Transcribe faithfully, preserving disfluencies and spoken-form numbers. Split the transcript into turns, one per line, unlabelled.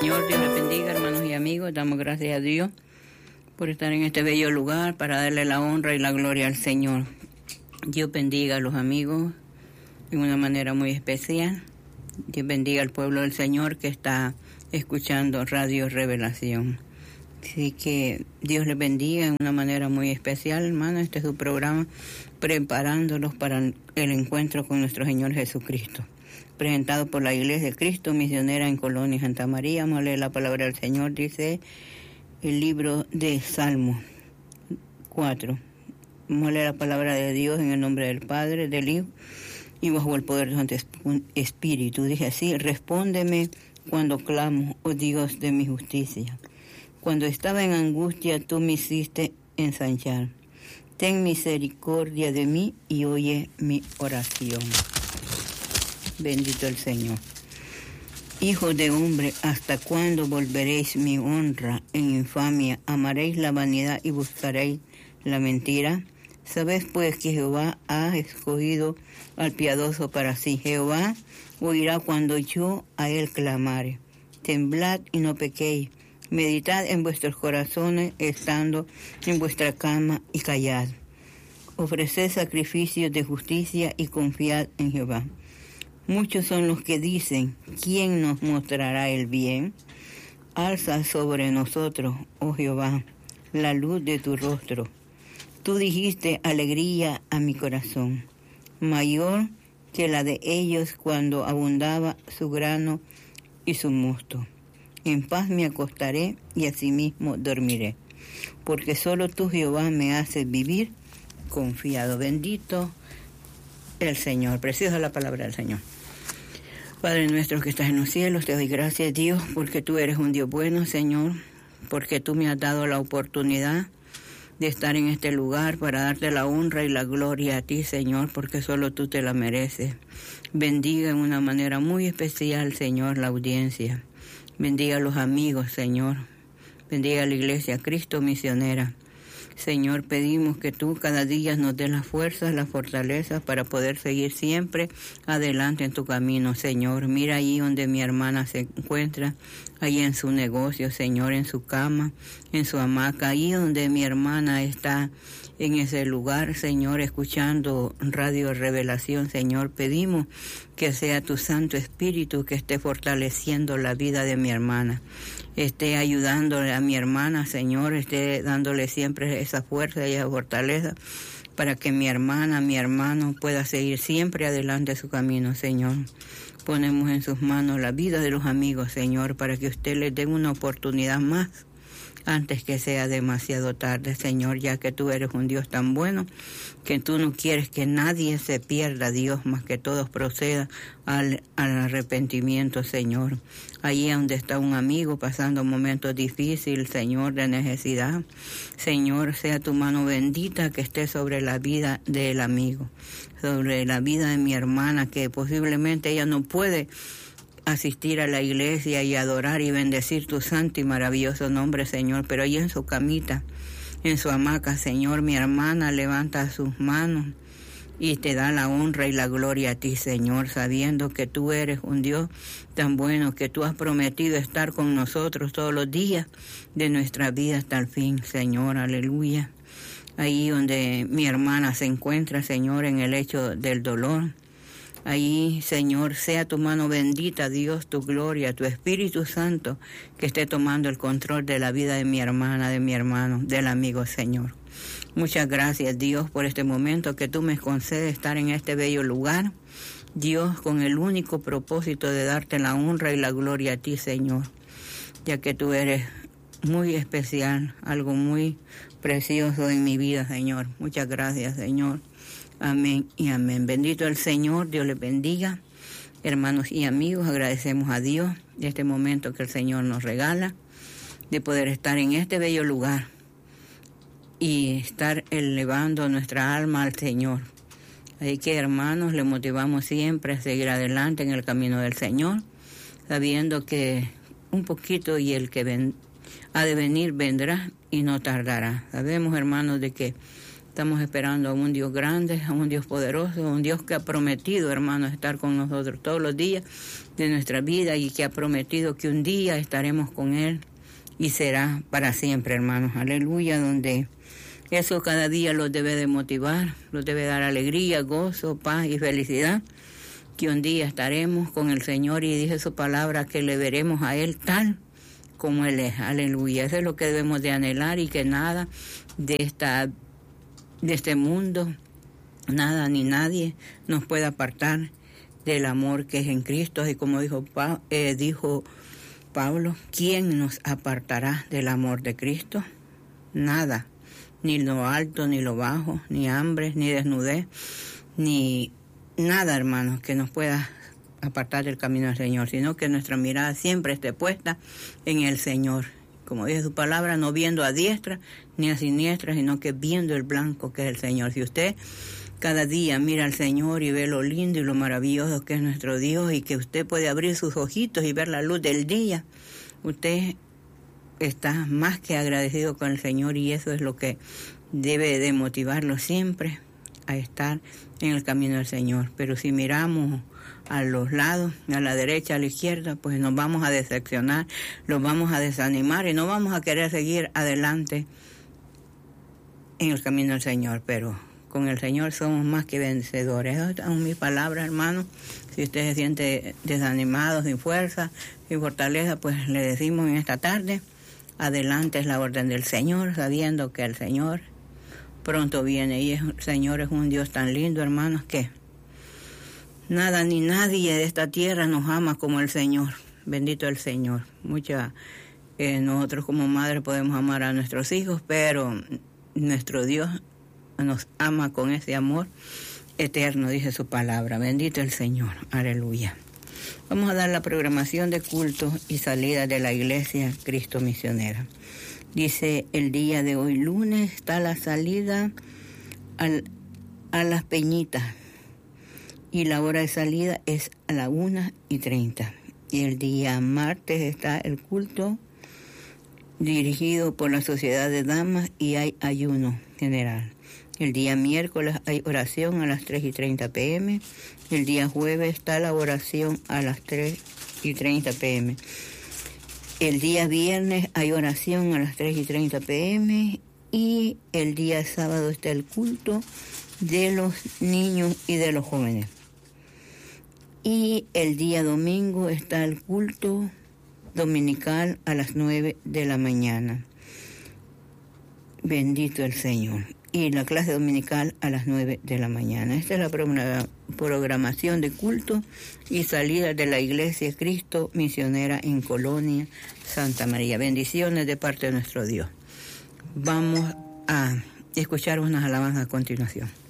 Señor, Dios les bendiga, hermanos y amigos. Damos gracias a Dios por estar en este bello lugar para darle la honra y la gloria al Señor. Dios bendiga a los amigos de una manera muy especial. Dios bendiga al pueblo del Señor que está escuchando Radio Revelación. Así que Dios les bendiga de una manera muy especial, hermano. Este es su programa, preparándolos para el encuentro con nuestro Señor Jesucristo. Presentado por la Iglesia de Cristo Misionera en Colonia Santa María. Vamos a leer la palabra del Señor. Dice el libro de Salmo cuatro. Vamos a leer la palabra de Dios en el nombre del Padre, del Hijo y bajo el poder del Santo Espíritu. Dice así: respóndeme cuando clamo, oh Dios de mi justicia. Cuando estaba en angustia, tú me hiciste ensanchar. Ten misericordia de mí y oye mi oración. Bendito el Señor. Hijo de hombre, ¿hasta cuándo volveréis mi honra en infamia? ¿Amaréis la vanidad y buscaréis la mentira? Sabed pues que Jehová ha escogido al piadoso para sí. Jehová oirá cuando yo a él clamare. Temblad y no pequéis. Meditad en vuestros corazones, estando en vuestra cama, y callad. Ofreced sacrificios de justicia y confiad en Jehová. Muchos son los que dicen: ¿quién nos mostrará el bien? Alza sobre nosotros, oh Jehová, la luz de tu rostro. Tú dijiste alegría a mi corazón, mayor que la de ellos cuando abundaba su grano y su mosto. En paz me acostaré y asimismo dormiré, porque solo tú, Jehová, me haces vivir confiado. Bendito el Señor. Preciosa la palabra del Señor. Padre nuestro que estás en los cielos, te doy gracias, Dios, porque tú eres un Dios bueno, Señor, porque tú me has dado la oportunidad de estar en este lugar para darte la honra y la gloria a ti, Señor, porque solo tú te la mereces. Bendiga en una manera muy especial, Señor, la audiencia. Bendiga a los amigos, Señor. Bendiga a la Iglesia Cristo Misionera. Señor, pedimos que tú cada día nos des las fuerzas, las fortalezas para poder seguir siempre adelante en tu camino, Señor. Mira ahí donde mi hermana se encuentra, ahí en su negocio, Señor, en su cama, en su hamaca, ahí donde mi hermana está en ese lugar, Señor, escuchando Radio Revelación, Señor. Pedimos que sea tu Santo Espíritu que esté fortaleciendo la vida de mi hermana, esté ayudándole a mi hermana, Señor, esté dándole siempre esa fuerza y esa fortaleza para que mi hermana, mi hermano pueda seguir siempre adelante su camino, Señor. Ponemos en sus manos la vida de los amigos, Señor, para que usted les dé una oportunidad más antes que sea demasiado tarde, Señor, ya que tú eres un Dios tan bueno, que tú no quieres que nadie se pierda, Dios, más que todos procedan al, al arrepentimiento, Señor. Allí donde está un amigo pasando momentos difíciles, Señor, de necesidad, Señor, sea tu mano bendita que esté sobre la vida del amigo, sobre la vida de mi hermana, que posiblemente ella no puede asistir a la iglesia y adorar y bendecir tu santo y maravilloso nombre, Señor, pero ahí en su camita, en su hamaca, Señor, mi hermana levanta sus manos y te da la honra y la gloria a ti, Señor, sabiendo que tú eres un Dios tan bueno, que tú has prometido estar con nosotros todos los días de nuestra vida hasta el fin, Señor, aleluya. Ahí donde mi hermana se encuentra, Señor, en el lecho del dolor, ahí, Señor, sea tu mano bendita, Dios, tu gloria, tu Espíritu Santo, que esté tomando el control de la vida de mi hermana, de mi hermano, del amigo, Señor. Muchas gracias, Dios, por este momento que tú me concedes estar en este bello lugar, Dios, con el único propósito de darte la honra y la gloria a ti, Señor, ya que tú eres muy especial, algo muy precioso en mi vida, Señor. Muchas gracias, Señor. Amén y amén. Bendito el Señor, Dios les bendiga. Hermanos y amigos, agradecemos a Dios de este momento que el Señor nos regala, de poder estar en este bello lugar y estar elevando nuestra alma al Señor. Así que, hermanos, les motivamos siempre a seguir adelante en el camino del Señor, sabiendo que un poquito y el que ven, ha de venir vendrá y no tardará. Sabemos, hermanos, de que Estamos esperando a un Dios grande, a un Dios poderoso, a un Dios que ha prometido, hermanos, estar con nosotros todos los días de nuestra vida y que ha prometido que un día estaremos con Él y será para siempre, hermanos. Aleluya, donde eso cada día los debe de motivar, los debe dar alegría, gozo, paz y felicidad, que un día estaremos con el Señor y dice su palabra que le veremos a Él tal como Él es. Aleluya, eso es lo que debemos de anhelar y que nada de esta de este mundo, nada ni nadie nos puede apartar del amor que es en Cristo. Y como dijo, pa, eh, dijo Pablo, ¿quién nos apartará del amor de Cristo? Nada, ni lo alto, ni lo bajo, ni hambre, ni desnudez, ni nada, hermanos, que nos pueda apartar del camino del Señor, sino que nuestra mirada siempre esté puesta en el Señor. Como dice su palabra, no viendo a diestra ni a siniestra, sino que viendo el blanco que es el Señor. Si usted cada día mira al Señor y ve lo lindo y lo maravilloso que es nuestro Dios y que usted puede abrir sus ojitos y ver la luz del día, usted está más que agradecido con el Señor y eso es lo que debe de motivarlo siempre a estar en el camino del Señor. Pero si miramos a los lados, a la derecha, a la izquierda, pues nos vamos a decepcionar, los vamos a desanimar y no vamos a querer seguir adelante en el camino del Señor. Pero con el Señor somos más que vencedores. Esas son mis palabras, hermanos. Si usted se siente desanimado, sin fuerza, sin fortaleza, pues le decimos en esta tarde, adelante es la orden del Señor, sabiendo que el Señor pronto viene. Y el Señor es un Dios tan lindo, hermanos, que nada ni nadie de esta tierra nos ama como el Señor. Bendito el Señor. Mucha, eh, nosotros como madres podemos amar a nuestros hijos, pero nuestro Dios nos ama con ese amor eterno, dice su palabra. Bendito el Señor. Aleluya. Vamos a dar la programación de cultos y salida de la iglesia Cristo Misionera. Dice, el día de hoy, lunes, está la salida al, a Las Peñitas. Y la hora de salida es a la una y treinta. Y el día martes está el culto dirigido por la Sociedad de Damas y hay ayuno general. El día miércoles hay oración a las tres y treinta pm. El día jueves está la oración a las tres y treinta pm. El día viernes hay oración a las tres y treinta pm. Y el día sábado está el culto de los niños y de los jóvenes. Y el día domingo está el culto dominical a las nueve de la mañana. Bendito el Señor. Y la clase dominical a las nueve de la mañana. Esta es la programación de culto y salida de la Iglesia Cristo Misionera en Colonia Santa María. Bendiciones de parte de nuestro Dios. Vamos a escuchar unas alabanzas a continuación.